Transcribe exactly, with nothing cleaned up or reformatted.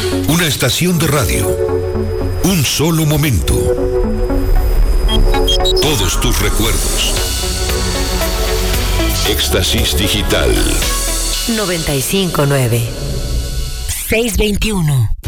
Una estación de radio. Un solo momento. Todos tus recuerdos. Éxtasis Digital. noventa y cinco nueve. seiscientos veintiuno.